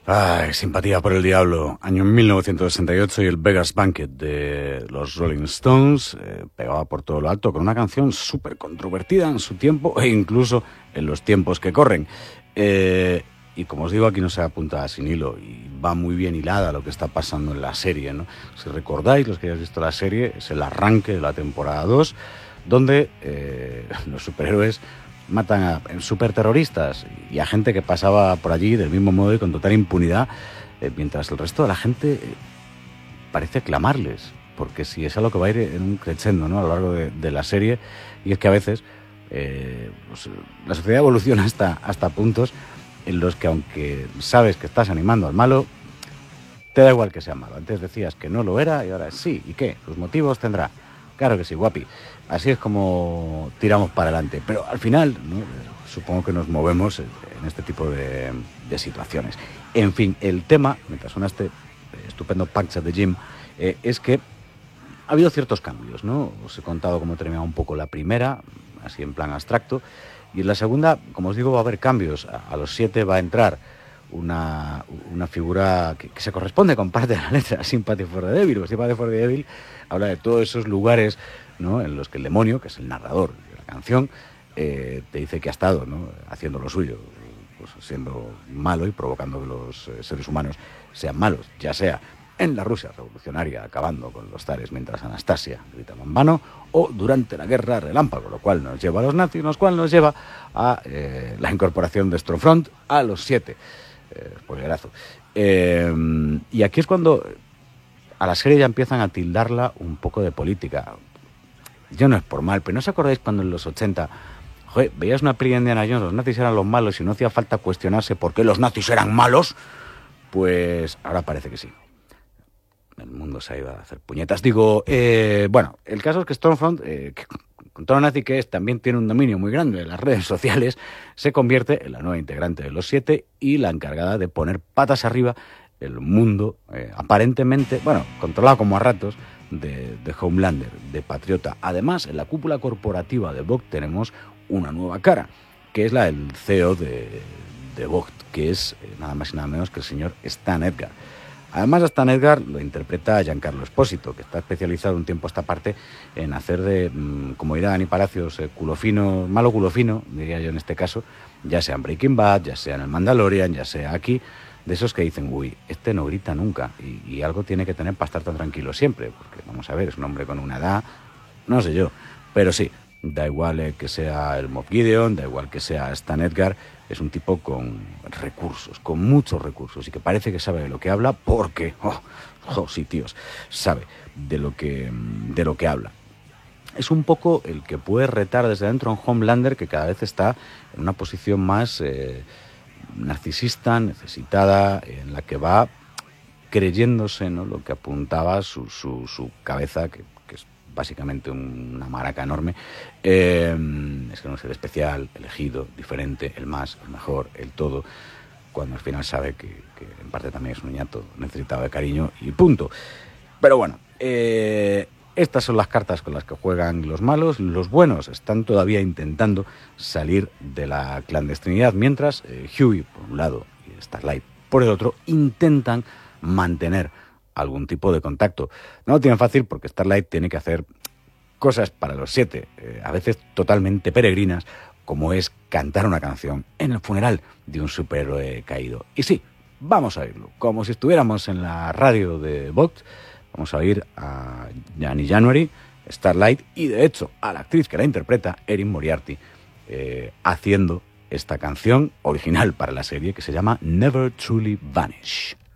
Ay, Simpatía por el Diablo, año 1968 y el Beggars Banquet de los Rolling Stones pegaba por todo lo alto con una canción súper controvertida en su tiempo e incluso en los tiempos que corren. Y como os digo, aquí no se apunta sin hilo y va muy bien hilada lo que está pasando en la serie, ¿no? Si recordáis, los que hayáis visto la serie, es el arranque de la temporada 2, donde los superhéroes matan a superterroristas y a gente que pasaba por allí del mismo modo y con total impunidad, mientras el resto de la gente parece clamarles, porque si es algo que va a ir en un crescendo, ¿no?, a lo largo de la serie, y es que a veces pues, la sociedad evoluciona hasta puntos en los que, aunque sabes que estás animando al malo, te da igual que sea malo. Antes decías que no lo era y ahora sí. ¿Y qué? ¿Sus motivos tendrá? Claro que sí, guapi. Así es como tiramos para adelante. Pero al final, ¿no?, supongo que nos movemos en este tipo de situaciones. En fin, el tema, mientras suena este estupendo Punch at the Gym, es que ha habido ciertos cambios, ¿no? Os he contado cómo terminaba un poco la primera, así en plan abstracto. Y en la segunda, como os digo, va a haber cambios. A los 7 va a entrar una figura que se corresponde con parte de la letra, Sympathy for the Devil. Sympathy for the Devil habla de todos esos lugares, ¿no?, en los que el demonio, que es el narrador de la canción, te dice que ha estado, ¿no?, haciendo lo suyo, pues siendo malo y provocando que los seres humanos sean malos, ya sea en la Rusia revolucionaria acabando con los zares mientras Anastasia gritaba en vano, o durante la guerra relámpago, lo cual nos lleva a los nazis, lo cual nos lleva a la incorporación de Stormfront a los 7. Spoilerazo. Y aquí es cuando a la serie ya empiezan a tildarla un poco de política. Yo no es por mal, pero ¿no os acordáis cuando en los 80, joder, veías una peli de Indiana Jones, los nazis eran los malos y no hacía falta cuestionarse por qué los nazis eran malos? Pues ahora parece que sí. El mundo se ha ido a hacer puñetas. Digo, bueno, el caso es que Stormfront, con todo lo nazi que es, también tiene un dominio muy grande en las redes sociales, se convierte en la nueva integrante de los 7 y la encargada de poner patas arriba el mundo, aparentemente, bueno, controlado como a ratos, de Homelander, de Patriota. Además, en la cúpula corporativa de Vogt tenemos una nueva cara, que es la del CEO de Vogt, que es nada más y nada menos que el señor Stan Edgar. Además, a Stan Edgar lo interpreta Giancarlo Espósito, que está especializado un tiempo a esta parte en hacer de, como dirá Dani Palacios, culo fino, malo culo fino, diría yo en este caso, ya sea en Breaking Bad, ya sea en el Mandalorian, ya sea aquí, de esos que dicen, uy, este no grita nunca, y algo tiene que tener para estar tan tranquilo siempre, porque vamos a ver, es un hombre con una edad, no sé yo, pero sí, da igual que sea el Moff Gideon, da igual que sea Stan Edgar, es un tipo con recursos, con muchos recursos, y que parece que sabe de lo que habla porque, sí, tíos, sabe de lo que habla. Es un poco el que puede retar desde dentro a un Homelander que cada vez está en una posición más narcisista, necesitada, en la que va creyéndose, ¿no?, lo que apuntaba su cabeza, que es básicamente una maraca enorme. Es que no es el especial, elegido, diferente, el más, el mejor, el todo, cuando al final sabe que en parte también es un niñato necesitado de cariño y punto. Pero bueno, estas son las cartas con las que juegan los malos. Los buenos están todavía intentando salir de la clandestinidad, mientras Hughie por un lado y Starlight por el otro intentan mantener algún tipo de contacto. No lo tienen fácil porque Starlight tiene que hacer cosas para los 7, a veces totalmente peregrinas, como es cantar una canción en el funeral de un superhéroe caído. Y sí, vamos a oírlo, como si estuviéramos en la radio de Vogt. Vamos a oír a Gianni January, Starlight, y de hecho a la actriz que la interpreta, Erin Moriarty, haciendo esta canción original para la serie que se llama Never Truly Vanish.